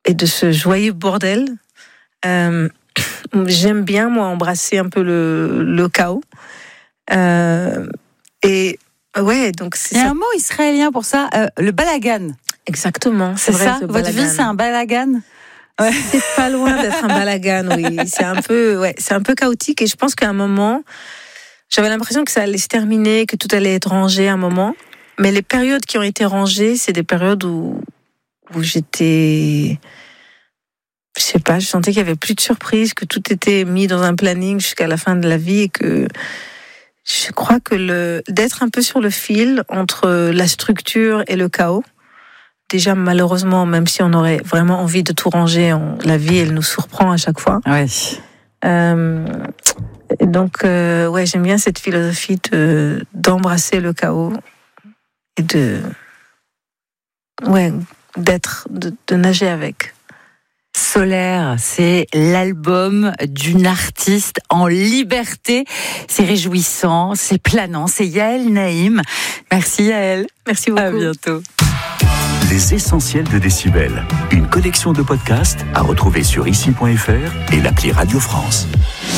de ce joyeux bordel. J'aime bien, moi, embrasser un peu le chaos. Et ouais, donc c'est Il y a ça. un mot israélien pour ça, le balagan. Exactement, C'est vrai, ça. ce Votre vie, balagan. c'est un balagan. Ouais. C'est pas loin d'être un balagan, oui. C'est un peu chaotique. Et je pense qu'à un moment, j'avais l'impression que ça allait se terminer, que tout allait être rangé à un moment. Mais les périodes qui ont été rangées, c'est des périodes où j'étais, je sais pas, je sentais qu'il y avait plus de surprises, que tout était mis dans un planning jusqu'à la fin de la vie, et que je crois que d'être un peu sur le fil entre la structure et le chaos. Déjà, malheureusement, même si on aurait vraiment envie de tout ranger, la vie, elle nous surprend à chaque fois. Oui. Donc, ouais, j'aime bien cette philosophie d'embrasser le chaos et de nager avec. Solaire, c'est l'album d'une artiste en liberté. C'est réjouissant, c'est planant. C'est Yael Naïm. Merci Yael. Merci beaucoup. À bientôt. Les essentiels de Décibel. Une collection de podcasts à retrouver sur ici.fr et l'appli Radio France.